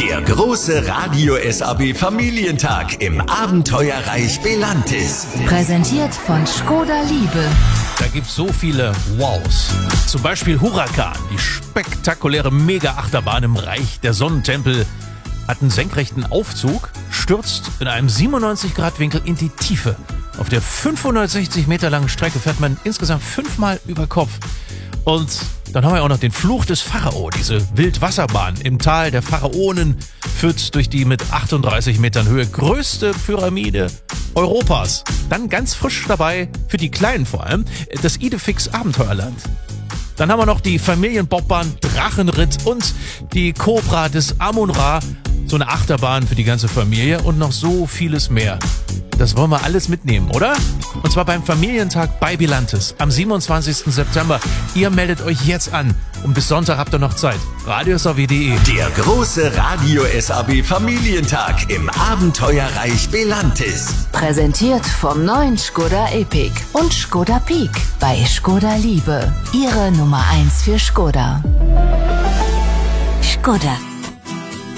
Der große Radio SAB Familientag im Abenteuerreich Belantis. Präsentiert von Škoda Liebe. Da gibt's so viele Wows. Zum Beispiel Huracan, die spektakuläre Mega-Achterbahn im Reich der Sonnentempel, hat einen senkrechten Aufzug, stürzt in einem 97-Grad-Winkel in die Tiefe. Auf der 560 Meter langen Strecke fährt man insgesamt 5-mal über Kopf. Und dann haben wir auch noch den Fluch des Pharao. Diese Wildwasserbahn im Tal der Pharaonen führt durch die mit 38 Metern Höhe größte Pyramide Europas. Dann ganz frisch dabei, für die Kleinen vor allem, das Idefix Abenteuerland. Dann haben wir noch die Familienbobbahn Drachenritt und die Cobra des Amun-Ra. So eine Achterbahn für die ganze Familie und noch so vieles mehr. Das wollen wir alles mitnehmen, oder? Und zwar beim Familientag bei Belantis am 27. September. Ihr meldet euch jetzt an und bis Sonntag habt ihr noch Zeit. radiosav.de. Der große Radio SAB Familientag im Abenteuerreich Belantis. Präsentiert vom neuen Škoda Epiq und Škoda Peak bei Škoda Liebe. Ihre Nummer 1 für Škoda. Škoda.